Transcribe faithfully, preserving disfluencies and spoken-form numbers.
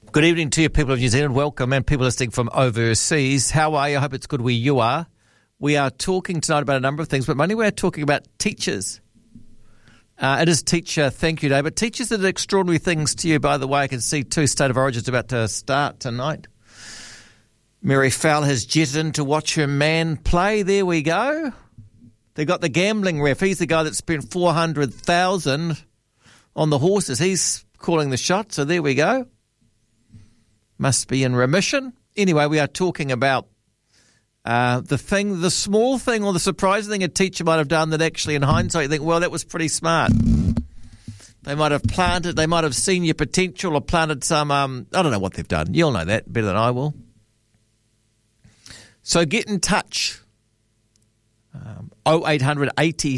Good evening to you, people of New Zealand. Welcome, and people listening from overseas. How are you? I hope it's good where you are. We are talking tonight about a number of things, but mainly we're talking about teachers. Uh, it is Teacher Thank You Day, but teachers did extraordinary things to you, by the way. I can see two State of Origins about to start tonight. Mary Fowler has jetted in to watch her man play. There we go. They got the gambling ref. He's the guy that spent four hundred thousand dollars on the horses. He's calling the shot, so there we go. Must be in remission. Anyway, we are talking about uh, the thing, the small thing or the surprising thing a teacher might have done that actually in hindsight you think, well, that was pretty smart. They might have planted, they might have seen your potential or planted some, um, I don't know what they've done. You'll know that better than I will. So get in touch. Um, oh eight hundred eighty